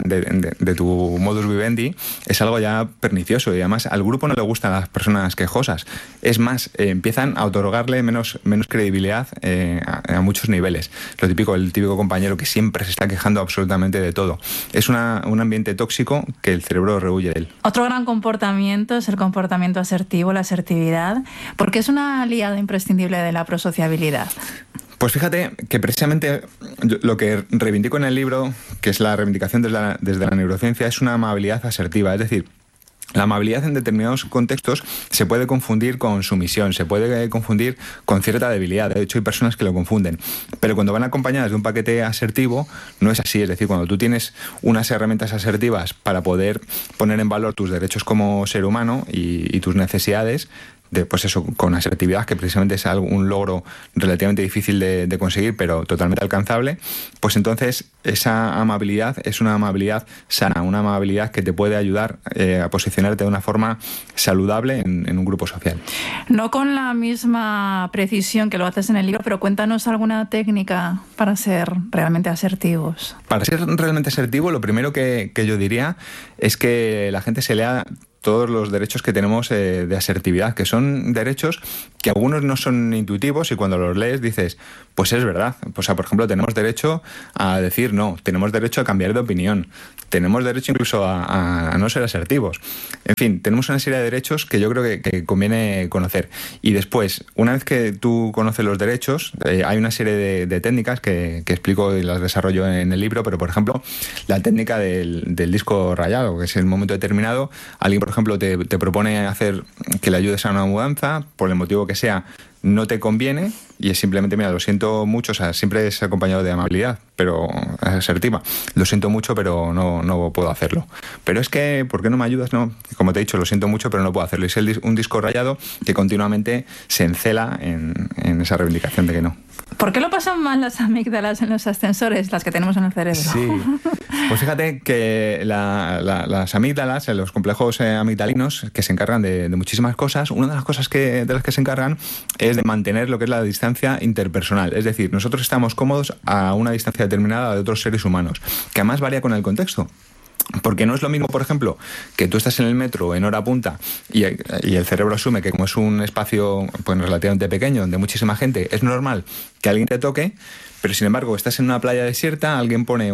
tu modus vivendi, es algo ya pernicioso y además al grupo no le gustan las personas quejosas. Es más, empiezan a otorgarle menos credibilidad a muchos niveles. El típico compañero que siempre se está quejando absolutamente de todo. Es un ambiente tóxico que el cerebro rehuye de él. Otro gran comportamiento es el comportamiento asertivo, la asertividad, porque es una aliada imprescindible de la prosociabilidad. Pues fíjate que precisamente lo que reivindico en el libro, que es la reivindicación desde la neurociencia, es una amabilidad asertiva. Es decir, la amabilidad en determinados contextos se puede confundir con sumisión, se puede confundir con cierta debilidad. De hecho, hay personas que lo confunden. Pero cuando van acompañadas de un paquete asertivo, no es así. Es decir, cuando tú tienes unas herramientas asertivas para poder poner en valor tus derechos como ser humano y tus necesidades, pues eso, con asertividad, que precisamente es un logro relativamente difícil de conseguir, pero totalmente alcanzable, pues entonces esa amabilidad es una amabilidad sana, una amabilidad que te puede ayudar a posicionarte de una forma saludable en un grupo social. No con la misma precisión que lo haces en el libro, pero cuéntanos alguna técnica para ser realmente asertivos. Para ser realmente asertivo, lo primero que yo diría es que la gente se lea todos los derechos que tenemos de asertividad, que son derechos que algunos no son intuitivos y cuando los lees dices, pues es verdad. O sea, por ejemplo, tenemos derecho a decir no, tenemos derecho a cambiar de opinión, tenemos derecho incluso a no ser asertivos. En fin, tenemos una serie de derechos que yo creo que conviene conocer. Y después, una vez que tú conoces los derechos, hay una serie de técnicas que explico y las desarrollo en el libro, pero por ejemplo, la técnica del disco rayado, que es en un momento determinado, alguien, por ejemplo, te propone hacer que le ayudes a una mudanza, por el motivo que sea, no te conviene y es simplemente, mira, lo siento mucho, o sea, siempre es acompañado de amabilidad, pero asertiva. Lo siento mucho, pero no puedo hacerlo. Pero es que, ¿por qué no me ayudas? No, como te he dicho, lo siento mucho, pero no puedo hacerlo. Y es un disco rayado que continuamente se encela en esa reivindicación de que no. ¿Por qué lo pasan mal las amígdalas en los ascensores, las que tenemos en el cerebro? Sí, pues fíjate que las amígdalas, los complejos amigdalinos, que se encargan de muchísimas cosas, una de las cosas de las que se encargan es de mantener lo que es la distancia interpersonal. Es decir, nosotros estamos cómodos a una distancia determinada de otros seres humanos, que además varía con el contexto. Porque no es lo mismo, por ejemplo, que tú estás en el metro en hora punta y el cerebro asume que como es un espacio pues, relativamente pequeño, donde muchísima gente, es normal que alguien te toque, pero sin embargo estás en una playa desierta, alguien pone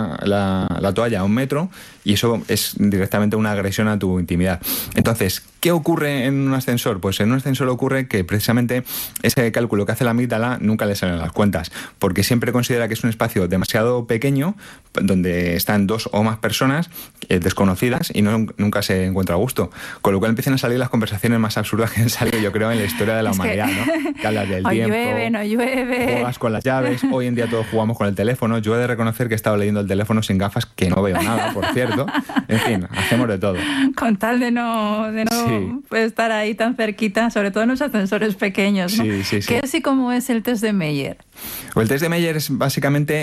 la toalla a 1 metro y eso es directamente una agresión a tu intimidad. Entonces, ¿qué ocurre en un ascensor? Pues en un ascensor ocurre que precisamente ese cálculo que hace la amígdala nunca le salen las cuentas, porque siempre considera que es un espacio demasiado pequeño donde están 2 o más personas desconocidas y nunca se encuentra a gusto. Con lo cual empiezan a salir las conversaciones más absurdas que han salido, yo creo, en la historia de la humanidad, ¿no? Que hablas del tiempo, llueve, no llueve, juegas con las llaves, hoy en día todos jugamos con el teléfono. Yo he de reconocer que he estado leyendo el teléfono sin gafas, que no veo nada, por cierto. En fin, hacemos de todo. Con tal de no sí. Estar ahí tan cerquita, sobre todo en los ascensores pequeños, ¿no? Sí. ¿Qué es y cómo es el test de Meyer? El test de Meyer es básicamente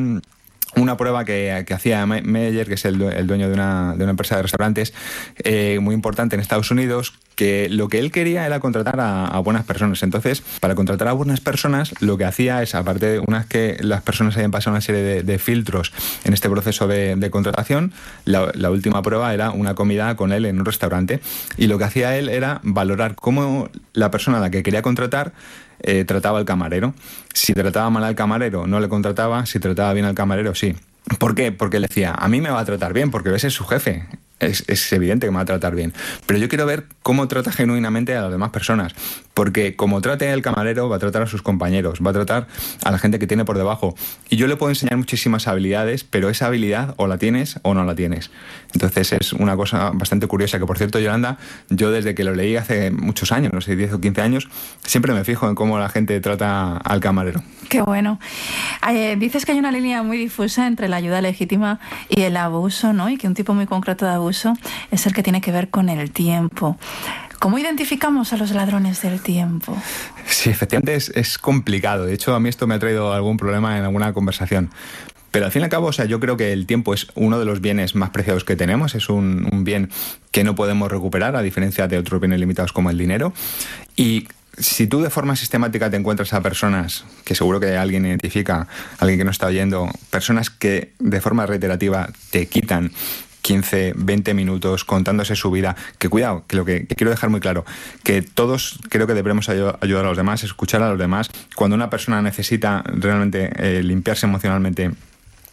una prueba que hacía Meyer, que es el dueño de una empresa de restaurantes muy importante en Estados Unidos, que lo que él quería era contratar a buenas personas. Entonces, para contratar a buenas personas, lo que hacía es, aparte de una vez que las personas habían pasado una serie de filtros en este proceso de contratación, la última prueba era una comida con él en un restaurante. Y lo que hacía él era valorar cómo la persona a la que quería contratar trataba al camarero. Si trataba mal al camarero, no le contrataba. Si trataba bien al camarero, sí. ¿Por qué? Porque él decía, a mí me va a tratar bien, porque ese es su jefe. Es evidente que me va a tratar bien. Pero yo quiero ver cómo trata genuinamente a las demás personas. Porque como trate el camarero, va a tratar a sus compañeros, va a tratar a la gente que tiene por debajo. Y yo le puedo enseñar muchísimas habilidades, pero esa habilidad o la tienes o no la tienes. Entonces es una cosa bastante curiosa, que por cierto, Yolanda, yo desde que lo leí hace muchos años, no sé, 10 o 15 años, siempre me fijo en cómo la gente trata al camarero. Qué bueno. Dices que hay una línea muy difusa entre la ayuda legítima y el abuso, ¿no? Y que un tipo muy concreto de abuso es el que tiene que ver con el tiempo. ¿Cómo identificamos a los ladrones del tiempo? Sí, efectivamente es complicado. De hecho, a mí esto me ha traído algún problema en alguna conversación. Pero al fin y al cabo, o sea, yo creo que el tiempo es uno de los bienes más preciados que tenemos. Es un bien que no podemos recuperar, a diferencia de otros bienes limitados como el dinero. Y si tú de forma sistemática te encuentras a personas, que seguro que alguien identifica, alguien que no está oyendo, personas que de forma reiterativa te quitan 15, 20 minutos contándose su vida, que cuidado, que lo que quiero dejar muy claro, que todos creo que debemos ayudar a los demás, escuchar a los demás. Cuando una persona necesita realmente limpiarse emocionalmente,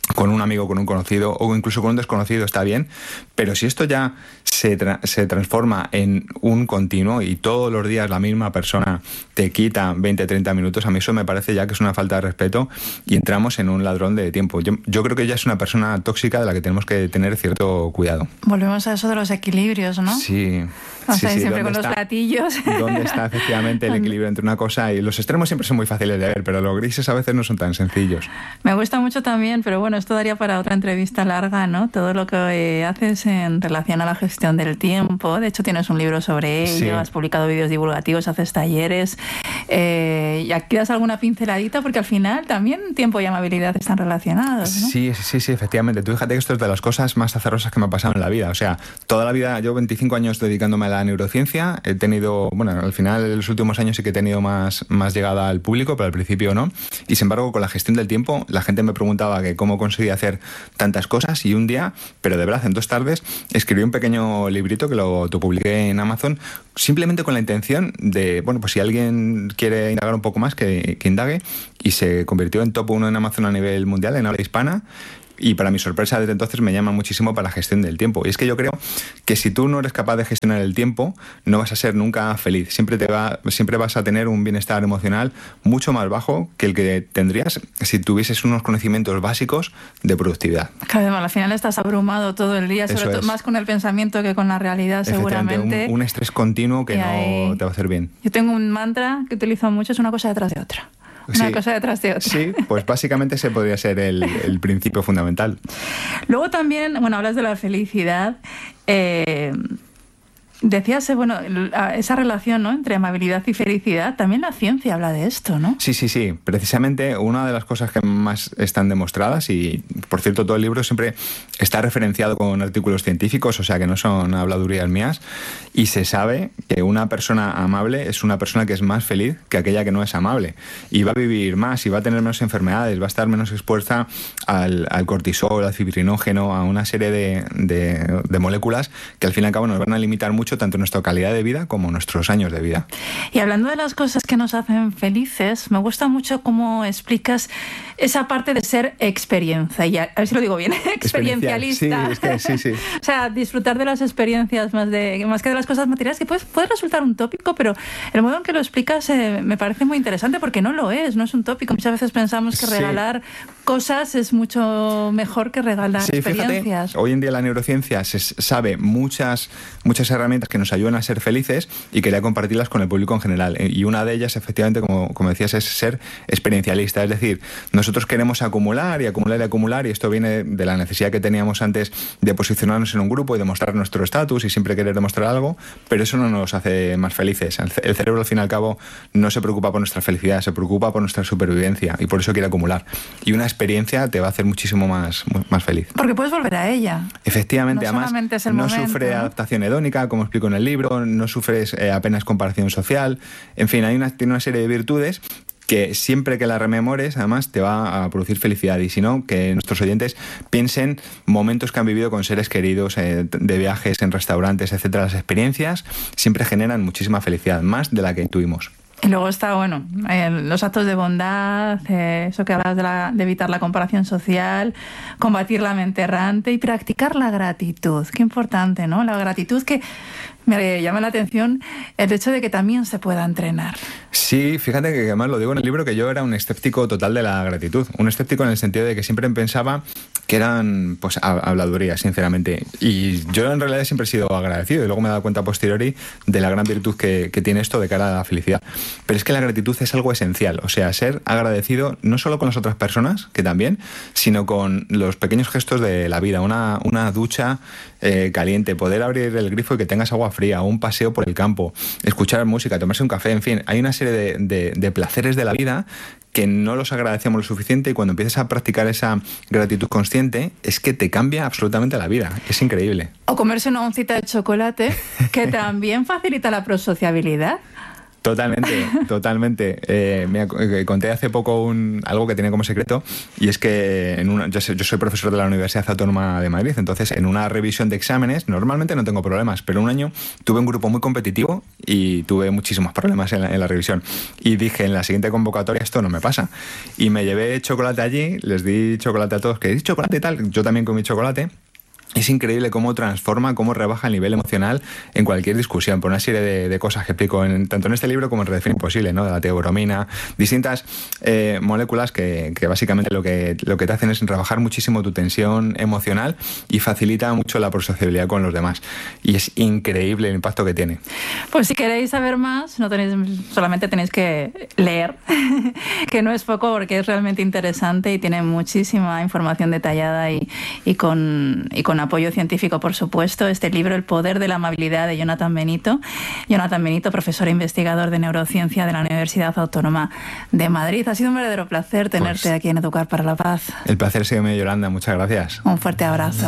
con un amigo, con un conocido o incluso con un desconocido está bien, pero si esto ya se transforma en un continuo y todos los días la misma persona te quita 20-30 minutos, a mí eso me parece ya que es una falta de respeto y entramos en un ladrón de tiempo. Yo creo que ya es una persona tóxica de la que tenemos que tener cierto cuidado. Volvemos a eso de los equilibrios, ¿no? Sí. O sea, siempre con los platillos. ¿Dónde está efectivamente el equilibrio entre una cosa y los extremos? Siempre son muy fáciles de ver, pero los grises a veces no son tan sencillos. Me gusta mucho también, pero bueno, esto daría para otra entrevista larga, ¿no? Todo lo que haces en relación a la gestión del tiempo. De hecho, tienes un libro sobre ello, sí. Has publicado vídeos divulgativos, haces talleres. ¿Y aquí das alguna pinceladita? Porque al final también tiempo y amabilidad están relacionados, ¿no? Sí, efectivamente. Tú fíjate que esto es de las cosas más azarosas que me ha pasado en la vida. O sea, toda la vida, yo 25 años dedicándome a la neurociencia, he tenido, bueno, al final en los últimos años sí que he tenido más llegada al público, pero al principio no. Y sin embargo, con la gestión del tiempo, la gente me preguntaba que cómo conseguía hacer tantas cosas y un día, pero de verdad, en 2 tardes, escribí un pequeño librito que lo autopubliqué en Amazon, simplemente con la intención de, bueno, pues si alguien quiere indagar un poco más, que indague, y se convirtió en top 1 en Amazon a nivel mundial, en habla hispana. Y para mi sorpresa, desde entonces me llama muchísimo para la gestión del tiempo. Y es que yo creo que si tú no eres capaz de gestionar el tiempo, no vas a ser nunca feliz. Siempre vas a tener un bienestar emocional mucho más bajo que el que tendrías si tuvieses unos conocimientos básicos de productividad. Claro, al final estás abrumado todo el día, sobre todo más con el pensamiento que con la realidad, seguramente. Un estrés continuo que no te va a hacer bien. Yo tengo un mantra que utilizo mucho, es una cosa detrás de otra. Una cosa detrás de otra. Sí, pues básicamente ese podría ser el principio fundamental. Luego también, bueno, hablas de la felicidad. Decías, bueno, esa relación, ¿no?, entre amabilidad y felicidad, también la ciencia habla de esto, ¿no? Sí. Precisamente una de las cosas que más están demostradas, y por cierto todo el libro siempre está referenciado con artículos científicos, o sea que no son habladurías mías, y se sabe que una persona amable es una persona que es más feliz que aquella que no es amable, y va a vivir más, y va a tener menos enfermedades, va a estar menos expuesta al cortisol, al fibrinógeno, a una serie de moléculas que al fin y al cabo nos van a limitar mucho tanto nuestra calidad de vida como nuestros años de vida. Y hablando de las cosas que nos hacen felices, me gusta mucho cómo explicas esa parte de ser experiencia, y a ver si lo digo bien, experiencialista. Sí, es que sí. O sea, disfrutar de las experiencias más que de las cosas materiales, que puede resultar un tópico, pero el modo en que lo explicas me parece muy interesante, porque no lo es un tópico. Muchas veces pensamos que regalar cosas es mucho mejor que regalar experiencias. Fíjate, hoy en día la neurociencia se sabe muchas herramientas que nos ayudan a ser felices y quería compartirlas con el público en general. Y una de ellas, efectivamente, como decías, es ser experiencialista. Es decir, nosotros queremos acumular, y esto viene de la necesidad que teníamos antes de posicionarnos en un grupo y demostrar nuestro estatus y siempre querer demostrar algo, pero eso no nos hace más felices. El cerebro, al fin y al cabo, no se preocupa por nuestra felicidad, se preocupa por nuestra supervivencia y por eso quiere acumular. Y una experiencia te va a hacer muchísimo más feliz. Porque puedes volver a ella. Efectivamente, no además, es el no momento, sufre adaptación hedónica, como explico en el libro, no sufres apenas comparación social. En fin, tiene una serie de virtudes que siempre que la rememores, además, te va a producir felicidad. Y si no, que nuestros oyentes piensen momentos que han vivido con seres queridos, de viajes en restaurantes, etcétera. Las experiencias siempre generan muchísima felicidad, más de la que intuimos. Y luego está, los actos de bondad, eso que hablas de evitar la comparación social, combatir la mente errante y practicar la gratitud. Qué importante, ¿no? La gratitud, que me llama la atención el hecho de que también se pueda entrenar. Sí, fíjate que además lo digo en el libro, que yo era un escéptico total de la gratitud. Un escéptico en el sentido de que siempre pensaba que eran habladurías, sinceramente. Y yo en realidad siempre he sido agradecido, y luego me he dado cuenta a posteriori de la gran virtud que tiene esto de cara a la felicidad. Pero es que la gratitud es algo esencial, o sea, ser agradecido no solo con las otras personas, que también, sino con los pequeños gestos de la vida. Una ducha caliente, poder abrir el grifo y que tengas agua fría, un paseo por el campo, escuchar música, tomarse un café, en fin, hay una serie de placeres de la vida que no los agradecemos lo suficiente, y cuando empiezas a practicar esa gratitud consciente es que te cambia absolutamente la vida. Es increíble. O comerse una oncita de chocolate, que también facilita la prosociabilidad. Totalmente. Me conté hace poco algo que tenía como secreto, y es que yo soy profesor de la Universidad Autónoma de Madrid, entonces en una revisión de exámenes normalmente no tengo problemas, pero un año tuve un grupo muy competitivo y tuve muchísimos problemas en la revisión. Y dije, en la siguiente convocatoria esto no me pasa. Y me llevé chocolate allí, les di chocolate a todos, que di chocolate y tal, yo también comí chocolate. Es increíble cómo transforma, cómo rebaja el nivel emocional en cualquier discusión, por una serie de cosas que explico tanto en este libro como en Redefine Imposible, ¿no? De la teobromina, distintas moléculas que básicamente lo que te hacen es rebajar muchísimo tu tensión emocional y facilita mucho la prosociabilidad con los demás. Y es increíble el impacto que tiene. Pues si queréis saber más, solamente tenéis que leer, que no es poco porque es realmente interesante y tiene muchísima información detallada y con apoyo científico, por supuesto. Este libro, El poder de la amabilidad, de Jonathan Benito. Jonathan Benito, profesor e investigador de neurociencia de la Universidad Autónoma de Madrid. Ha sido un verdadero placer tenerte aquí en Educar para la Paz. El placer ha sido mío, Yolanda. Muchas gracias. Un fuerte abrazo.